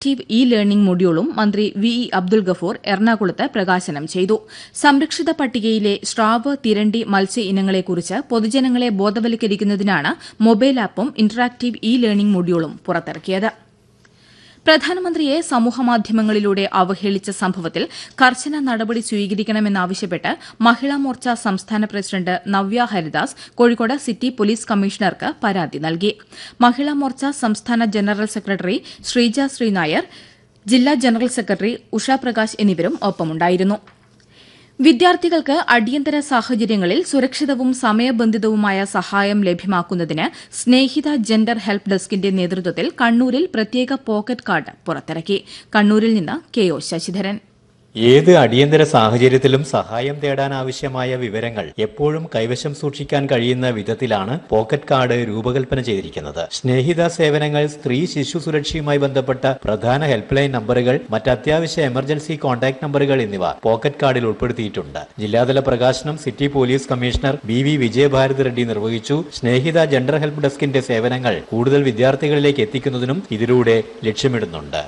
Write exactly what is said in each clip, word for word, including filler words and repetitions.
Active E learning മൊഡ്യൂളും മന്ത്രി V E Abdul Gafoor എറണാകുളത്ത് പ്രകാശനം ചെയ്തു. സംരക്ഷിത പട്ടികയിലെ സ്രാവ്, തിരണ്ടി, മത്സ്യ ഇനങ്ങളെക്കുറിച്ച് പൊതുജനങ്ങളെ ബോധവൽക്കരിക്കുന്നതിനാണ് മൊബൈൽ ആപ്പും ഇന്ററാക്ടീവ് ഇ ലേണിംഗ് മൊഡ്യൂളും പുറത്തിറക്കിയത്. പ്രധാനമന്ത്രിയെ സമൂഹമാധ്യമങ്ങളിലൂടെ അവഹേളിച്ച സംഭവത്തിൽ കർശന നടപടി സ്വീകരിക്കണമെന്നാവശ്യപ്പെട്ട് മഹിളാ മോർച്ച സംസ്ഥാന president Navya Haridas Kozhikode city police കമ്മീഷണർക്ക് പരാതി നൽകി. മഹിളാ മോർച്ച സംസ്ഥാന ജനറൽ സെക്രട്ടറി ശ്രീജ ശ്രീനായർ, ജില്ലാ ജനറൽ സെക്രട്ടറി ഉഷ പ്രകാശ് എന്നിവരും ഒപ്പമുണ്ടായിരുന്നു. വിദ്യാർത്ഥികൾക്ക് അടിയന്തര സാഹചര്യങ്ങളിൽ സുരക്ഷിതവും സമയബന്ധിതവുമായ സഹായം ലഭ്യമാക്കുന്നതിന് സ്നേഹിത ജെൻഡർ ഹെൽപ്പ് ഡെസ്കിന്റെ നേതൃത്വത്തിൽ കണ്ണൂരിൽ പ്രത്യേക പോക്കറ്റ് കാർഡ് പുറത്തിറക്കി. കണ്ണൂരിൽ നിന്ന് കെ ഒ ശശിധരൻ. ഏത് അടിയന്തര സാഹചര്യത്തിലും സഹായം തേടാനാവശ്യമായ വിവരങ്ങൾ എപ്പോഴും കൈവശം സൂക്ഷിക്കാൻ കഴിയുന്ന വിധത്തിലാണ് പോക്കറ്റ് കാർഡ് രൂപകൽപ്പന ചെയ്തിരിക്കുന്നത്. സ്നേഹിത സേവനങ്ങൾ, സ്ത്രീ ശിശു സുരക്ഷയുമായി ബന്ധപ്പെട്ട പ്രധാന ഹെൽപ്പ് ലൈൻ നമ്പറുകൾ, മറ്റ് അത്യാവശ്യ എമർജൻസി കോൺടാക്ട് നമ്പറുകൾ എന്നിവ പോക്കറ്റ് കാർഡിൽ ഉൾപ്പെടുത്തിയിട്ടുണ്ട്. ജില്ലാതല പ്രകാശനം city police commissioner B V Vijaya Bharathi Reddy നിർവഹിച്ചു. സ്നേഹിത ജെൻഡർ ഹെൽപ്പ് ഡെസ്കിന്റെ സേവനങ്ങൾ കൂടുതൽ വിദ്യാർത്ഥികളിലേക്ക് എത്തിക്കുന്നതിനും ഇതിലൂടെ ലക്ഷ്യമിടുന്നുണ്ട്.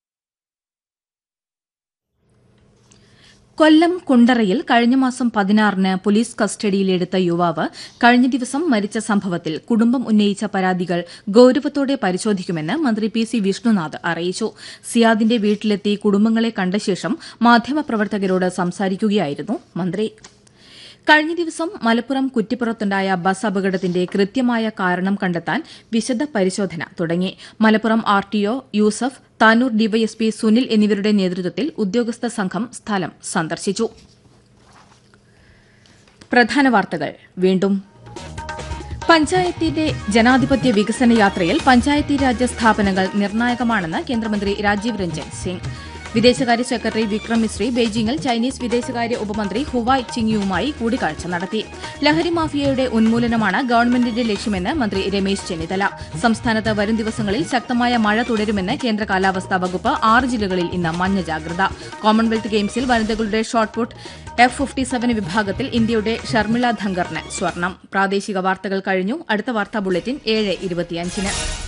കൊല്ലം കുണ്ടറയിൽ കഴിഞ്ഞ മാസം പതിനാറിന് പോലീസ് കസ്റ്റഡിയിലെടുത്ത യുവാവ് കഴിഞ്ഞ ദിവസം മരിച്ച സംഭവത്തിൽ കുടുംബം ഉന്നയിച്ച പരാതികൾ ഗൌരവത്തോടെ പരിശോധിക്കുമെന്ന് മന്ത്രി പി സി വിഷ്ണുനാഥ് അറിയിച്ചു. സിയാദിന്റെ വീട്ടിലെത്തി കുടുംബങ്ങളെ കണ്ട ശേഷം മാധ്യമപ്രവർത്തകരോട് സംസാരിക്കുകയായിരുന്നു മന്ത്രി. കഴിഞ്ഞ ദിവസം മലപ്പുറം കുറ്റിപ്പുറത്തുണ്ടായ ബസ് അപകടത്തിന്റെ കൃത്യമായ കാരണം കണ്ടെത്താൻ വിശദ പരിശോധന തുടങ്ങി. Malappuram R T O Yusuf, Tanur DYSP Sunil എന്നിവരുടെ നേതൃത്വത്തിൽ ഉദ്യോഗസ്ഥ സംഘം സ്ഥലം സന്ദർശിച്ചു. പ്രധാന വാർത്തകൾ വീണ്ടും. പഞ്ചായത്തിന്റെ ജനാധിപത്യ വികസന യാത്രയിൽ പഞ്ചായത്തി രാജ് സ്ഥാപനങ്ങൾ നിർണായകമാണെന്ന് കേന്ദ്രമന്ത്രി രാജീവ് രഞ്ജൻ സിംഗ്. വിദേശകാര്യ സെക്രട്ടറി വിക്രം മിശ്രി ബെയ്ജിംഗിൽ ചൈനീസ് വിദേശകാര്യ ഉപമന്ത്രി ഹുവായ് ചിങ്യുവുമായി കൂടിക്കാഴ്ച നടത്തി. ലഹരി മാഫിയയുടെ ഉന്മൂലനമാണ് ഗവൺമെന്റിന്റെ ലക്ഷ്യമെന്ന് മന്ത്രി രമേശ് ചെന്നിത്തല. സംസ്ഥാനത്ത് വരും ദിവസങ്ങളിൽ ശക്തമായ മഴ തുടരുമെന്ന് കേന്ദ്ര കാലാവസ്ഥാ വകുപ്പ്. ആറ് ജില്ലകളിൽ ഇന്ന് മഞ്ഞ ജാഗ്രത. കോമൺവെൽത്ത് ഗെയിംസിൽ വനിതകളുടെ ഷോട്ട്പുട്ട് എഫ് ഫിഫ്റ്റി സെവൻ വിഭാഗത്തിൽ ഇന്ത്യയുടെ ഷർമിള ധങ്കറിന് സ്വർണം. പ്രാദേശിക വാർത്തകൾ കഴിഞ്ഞു. അടുത്ത വാർത്താ ബുള്ളറ്റിൻ ഏഴ് ഇരുപത്തിയഞ്ചിന്.